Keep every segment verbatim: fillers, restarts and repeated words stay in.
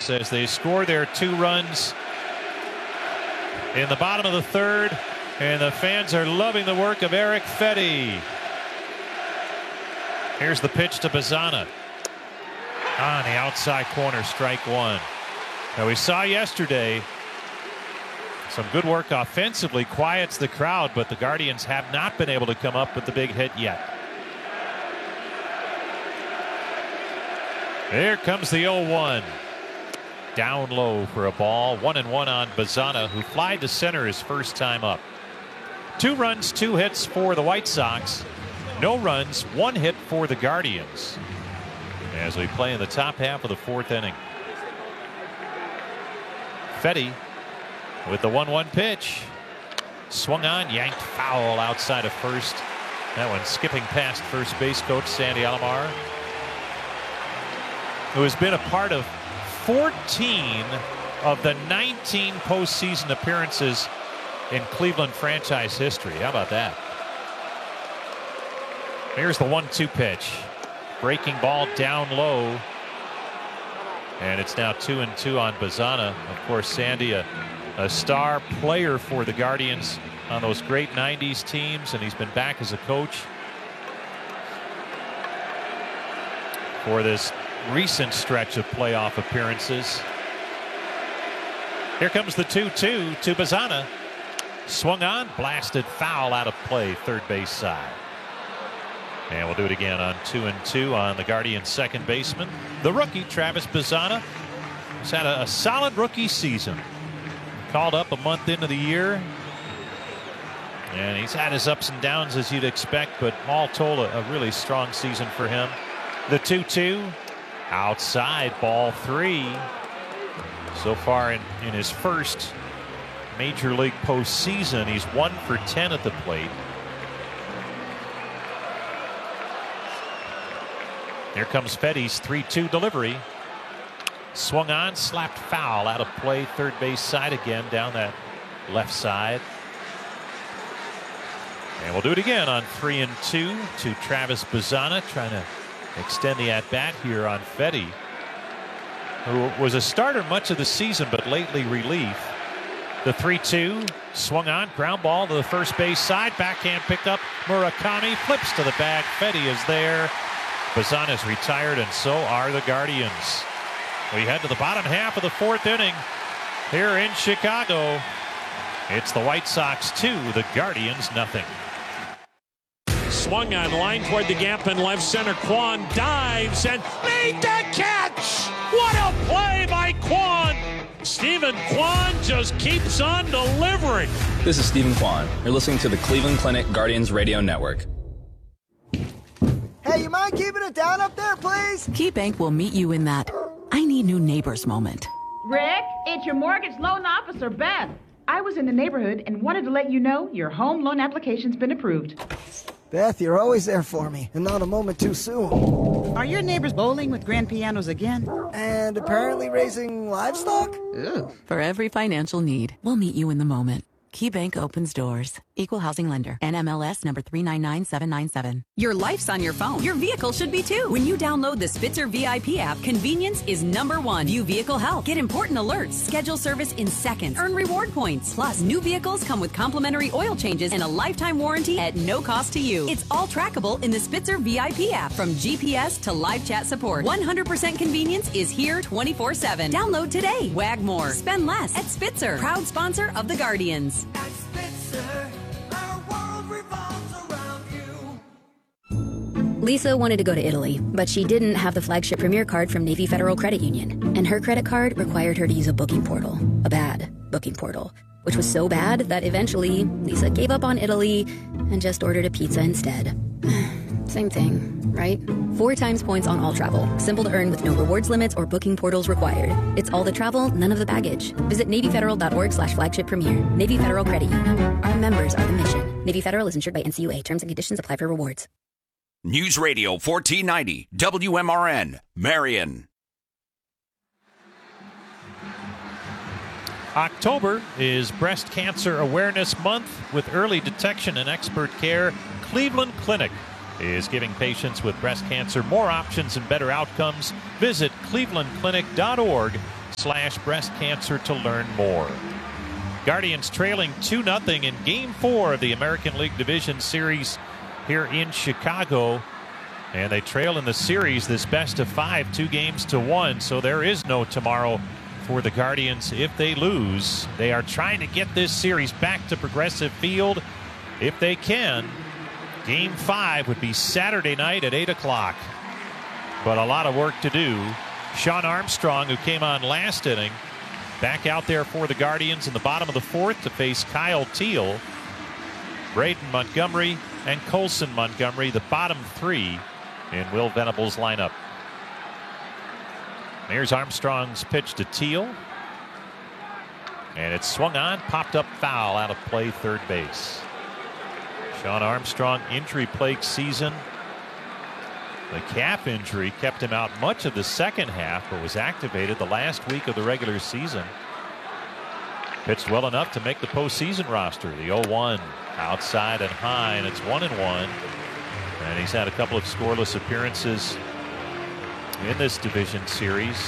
Sox as they score their two runs in the bottom of the third, and the fans are loving the work of Erick Fedde. Here's the pitch to Bazzana. On the outside corner, strike one. Now we saw yesterday some good work offensively, quiets the crowd, but the Guardians have not been able to come up with the big hit yet. There comes the oh one. Down low for a ball. One and one on Bazzana, who flied to center his first time up. Two runs, two hits for the White Sox. No runs, one hit for the Guardians as we play in the top half of the fourth inning. Fedde with the one one pitch. Swung on, yanked foul outside of first. That one skipping past first base coach Sandy Alomar, who has been a part of fourteen of the nineteen postseason appearances in Cleveland franchise history. How about that? Here's the one two pitch. Breaking ball down low. And it's now two and two on Bazzana. Of course, Sandy, a, a star player for the Guardians on those great nineties teams, and he's been back as a coach for this recent stretch of playoff appearances. Here comes the two two to Bazzana. Swung on, blasted foul out of play, third base side. And we'll do it again on two and two on the Guardians' second baseman. The rookie, Travis Bazzana, has had a, a solid rookie season. Called up a month into the year. And he's had his ups and downs, as you'd expect, but all told, a, a really strong season for him. The two two, outside, ball three. So far in, in his first Major League postseason, he's one for ten at the plate. Here comes Fedde's three two delivery. Swung on, slapped foul out of play, third base side again, down that left side. And we'll do it again on three and two to Travis Bazzana, trying to extend the at-bat here on Fedde, who was a starter much of the season, but lately relief. The three two, swung on, ground ball to the first base side, backhand pickup. Murakami flips to the bag. Fedde is there. Bazzana is retired, and so are the Guardians. We head to the bottom half of the fourth inning here in Chicago. It's the White Sox two, the Guardians nothing. Swung on, line toward the gap in left center. Kwan dives and made the catch. What a play by Kwan. Stephen Kwan just keeps on delivering. This is Stephen Kwan. You're listening to the Cleveland Clinic Guardians Radio Network. Hey, you mind keeping it down up there, please? KeyBank will meet you in that I need new neighbors moment. Rick, it's your mortgage loan officer, Beth. I was in the neighborhood and wanted to let you know your home loan application's been approved. Beth, you're always there for me, and not a moment too soon. Are your neighbors bowling with grand pianos again? And apparently raising livestock? Ew. For every financial need, we'll meet you in the moment. KeyBank opens doors. Equal housing lender. N M L S number three nine nine seven nine seven. Your life's on your phone. Your vehicle should be too. When you download the Spitzer V I P app, convenience is number one. View vehicle health. Get important alerts. Schedule service in seconds. Earn reward points. Plus, new vehicles come with complimentary oil changes and a lifetime warranty at no cost to you. It's all trackable in the Spitzer V I P app. From G P S to live chat support, one hundred percent convenience is here twenty-four seven. Download today. Wag more. Spend less at Spitzer. Proud sponsor of the Guardians. At Spitzer, our world revolves around you. Lisa wanted to go to Italy, but she didn't have the flagship Premier card from Navy Federal Credit Union, and her credit card required her to use a booking portal, a bad booking portal, which was so bad that eventually Lisa gave up on Italy and just ordered a pizza instead. Same thing, right? Four times points on all travel. Simple to earn with no rewards limits or booking portals required. It's all the travel, none of the baggage. Visit NavyFederal.org slash flagship premier. Navy Federal Credit Union. Our members are the mission. Navy Federal is insured by N C U A. Terms and conditions apply for rewards. News Radio fourteen ninety, W M R N, Marion. October is Breast Cancer Awareness Month. With early detection and expert care, Cleveland Clinic is giving patients with breast cancer more options and better outcomes. Visit cleveland clinic dot org slash breast cancer to learn more. Guardians trailing two nothing in game four of the American League Division Series here in Chicago. And they trail in the series this best of five, two games to one. So there is no tomorrow for the Guardians if they lose. They are trying to get this series back to Progressive Field if they can. Game five would be Saturday night at eight o'clock. But a lot of work to do. Shawn Armstrong, who came on last inning, back out there for the Guardians in the bottom of the fourth to face Kyle Teel, Braden Montgomery, and Colson Montgomery, the bottom three in Will Venable's lineup. Here's Armstrong's pitch to Teel. And it's swung on, popped up foul out of play, third base. Shawn Armstrong, injury-plagued season. The calf injury kept him out much of the second half, but was activated the last week of the regular season. Pitched well enough to make the postseason roster. The oh one outside and high, and it's one and one. And he's had a couple of scoreless appearances in this division series.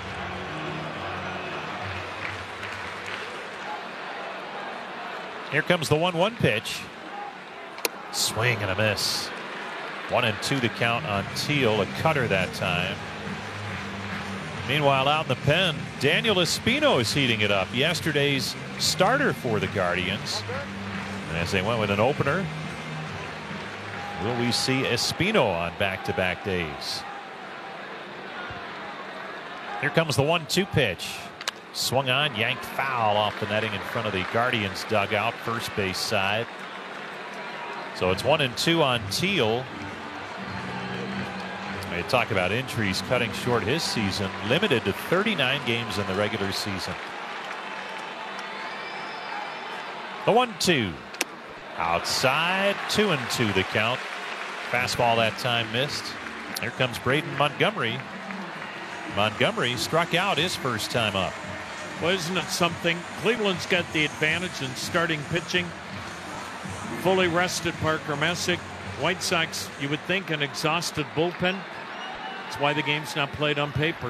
Here comes the one one pitch. Swing and a miss. One and two to count on Teel, a cutter that time. Meanwhile, out in the pen, Daniel Espino is heating it up. Yesterday's starter for the Guardians. And as they went with an opener, will we see Espino on back-to-back days? Here comes the one two pitch. Swung on, yanked foul off the netting in front of the Guardians dugout, first base side. So it's one and two on Teel. They talk about injuries cutting short his season, limited to thirty-nine games in the regular season. The one two. Outside, two and two the count. Fastball that time missed. Here comes Braden Montgomery. Montgomery struck out his first time up. Well, isn't it something? Cleveland's got the advantage in starting pitching. Fully rested Parker Messick. White Sox, you would think, an exhausted bullpen. That's why the game's not played on paper.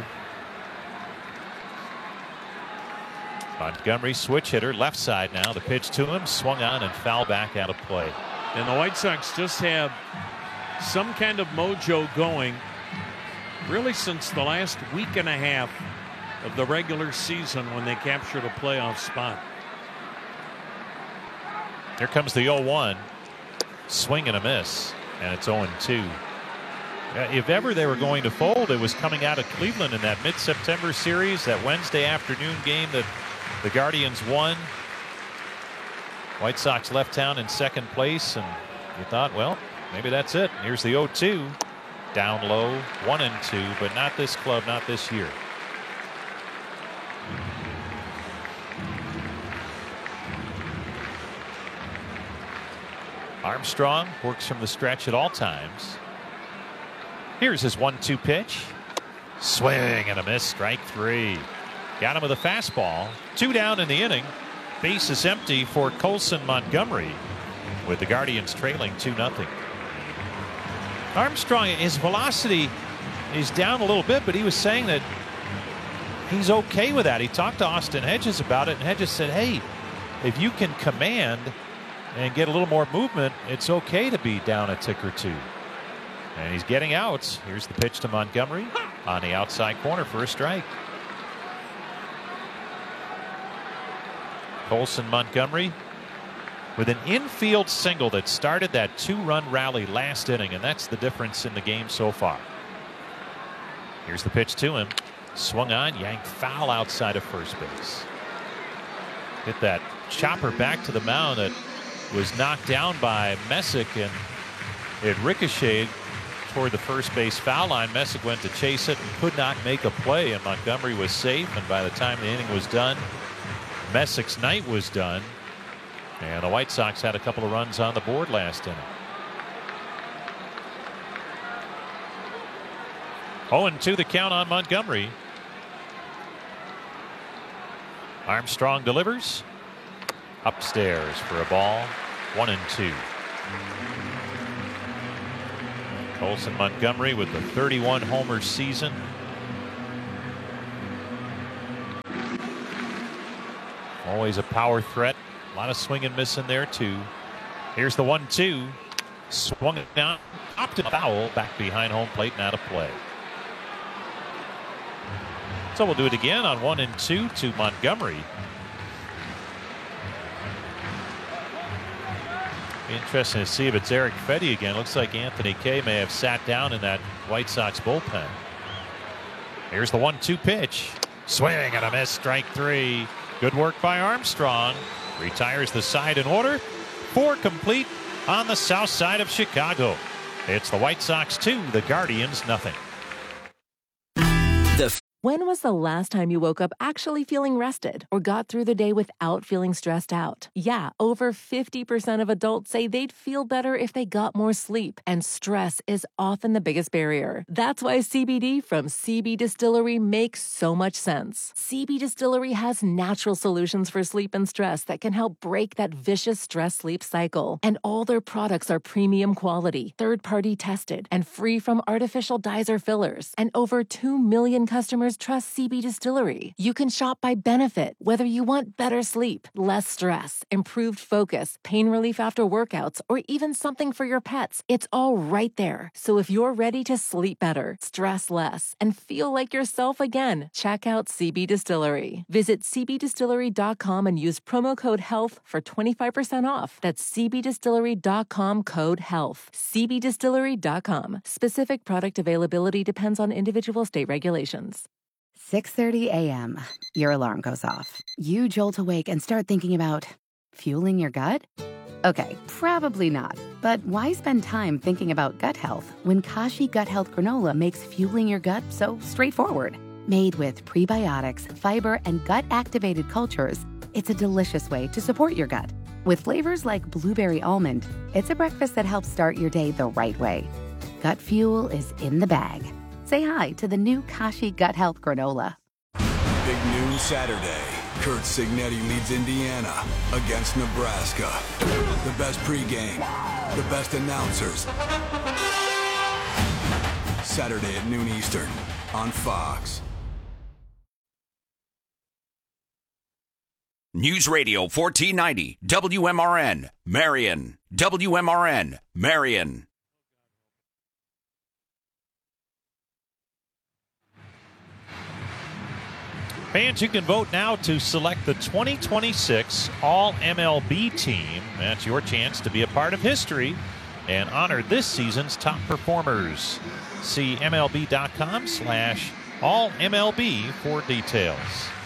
Montgomery, switch hitter, left side now. The pitch to him, swung on and foul back out of play. And the White Sox just have some kind of mojo going really since the last week and a half of the regular season when they captured a playoff spot. Here comes the oh one. Swing and a miss, and it's oh and two. If ever they were going to fold, it was coming out of Cleveland in that mid-September series, that Wednesday afternoon game that the Guardians won. White Sox left town in second place, and you thought, well, maybe that's it. Here's the oh two. Down low, one and two, but not this club, not this year. Armstrong works from the stretch at all times. Here's his one two pitch. Swing and a miss, strike three. Got him with a fastball. Two down in the inning. Base is empty for Colson Montgomery, with the Guardians trailing two nothing. Armstrong, his velocity is down a little bit, but he was saying that he's okay with that. He talked to Austin Hedges about it, and Hedges said, hey, if you can command and get a little more movement, it's okay to be down a tick or two. And he's getting outs. Here's the pitch to Montgomery on the outside corner for a strike. Colson Montgomery with an infield single that started that two-run rally last inning, and that's the difference in the game so far. Here's the pitch to him. Swung on, yanked foul outside of first base. Hit that chopper back to the mound that was knocked down by Messick, and it ricocheted toward the first base foul line. Messick went to chase it and could not make a play, and Montgomery was safe, and by the time the inning was done, Messick's night was done, and the White Sox had a couple of runs on the board last inning. oh and two the count on Montgomery. Armstrong delivers upstairs for a ball. One and two. Colson Montgomery with the thirty-one homer season. Always a power threat. A lot of swing and miss in there, too. Here's the one two. Swung it down. Up to foul. Back behind home plate and out of play. So we'll do it again on one and two to Montgomery. Interesting to see if it's Erick Fedde again. Looks like Anthony Kay may have sat down in that White Sox bullpen. Here's the one two pitch. Swing and a miss. Strike three. Good work by Armstrong. Retires the side in order. Four complete on the south side of Chicago. It's the White Sox two, the Guardians nothing. The When was the last time you woke up actually feeling rested or got through the day without feeling stressed out? Yeah, over fifty percent of adults say they'd feel better if they got more sleep, and stress is often the biggest barrier. That's why C B D from C B Distillery makes so much sense. C B Distillery has natural solutions for sleep and stress that can help break that vicious stress-sleep cycle. And all their products are premium quality, third-party tested, and free from artificial dyes or fillers. And over two million customers trust C B Distillery. You can shop by benefit, whether you want better sleep, less stress, improved focus, pain relief after workouts, or even something for your pets. It's all right there. So if you're ready to sleep better, stress less, and feel like yourself again, check out C B Distillery. Visit c b distillery dot com and use promo code HEALTH for twenty-five percent off. That's c b distillery dot com code HEALTH. c b distillery dot com. Specific product availability depends on individual state regulations. six thirty a.m. Your alarm goes off. You jolt awake and start thinking about fueling your gut? Okay, probably not. But why spend time thinking about gut health when Kashi Gut Health Granola makes fueling your gut so straightforward? Made with prebiotics, fiber, and gut-activated cultures, it's a delicious way to support your gut. With flavors like blueberry almond, it's a breakfast that helps start your day the right way. Gut fuel is in the bag. Say hi to the new Kashi Gut Health Granola. Big noon Saturday. Kurt Signetti leads Indiana against Nebraska. The best pregame, the best announcers. Saturday at noon Eastern on Fox. News Radio fourteen ninety, W M R N, Marion. W M R N, Marion. Fans, you can vote now to select the twenty twenty-six All M L B team. That's your chance to be a part of history and honor this season's top performers. See M L B dot com slash All M L B for details.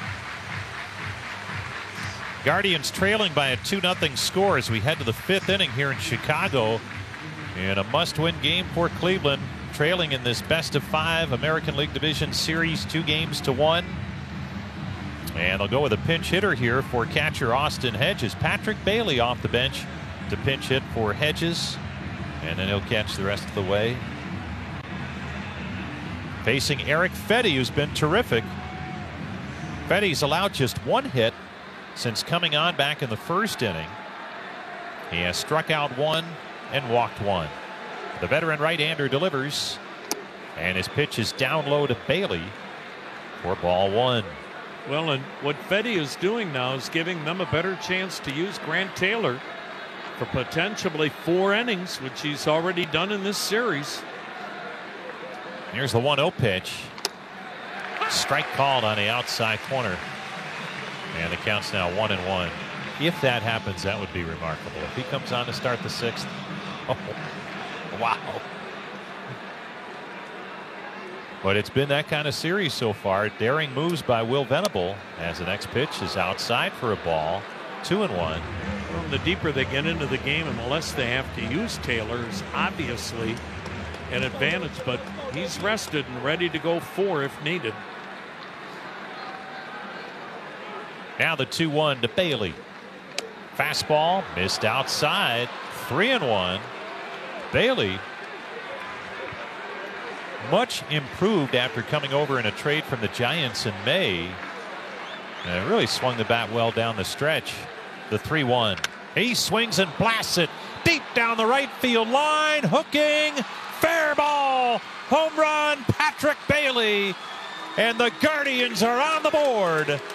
Guardians trailing by a two nothing score as we head to the fifth inning here in Chicago. In a must-win game for Cleveland, trailing in this best of five American League Division Series, two games to one. And they'll go with a pinch hitter here for catcher Austin Hedges. Patrick Bailey off the bench to pinch hit for Hedges. And then he'll catch the rest of the way. Facing Erick Fedde, who's been terrific. Fedde's allowed just one hit since coming on back in the first inning. He has struck out one and walked one. The veteran right-hander delivers. And his pitch is down low to Bailey for ball one. Well, and what Fedde is doing now is giving them a better chance to use Grant Taylor for potentially four innings, which he's already done in this series. Here's the one oh pitch. Strike called on the outside corner. And the count's now one and one. If that happens, that would be remarkable. If he comes on to start the sixth. Oh, wow. But it's been that kind of series so far. Daring moves by Will Venable as the next pitch is outside for a ball. Two and one. Well, the deeper they get into the game and the less they have to use Taylor is obviously an advantage, but he's rested and ready to go four if needed. Now the two one to Bailey. Fastball missed outside. Three and one. Bailey much improved after coming over in a trade from the Giants in May. And really swung the bat well down the stretch. The three one. He swings and blasts it deep down the right field line. Hooking. Fair ball. Home run. Patrick Bailey. And the Guardians are on the board.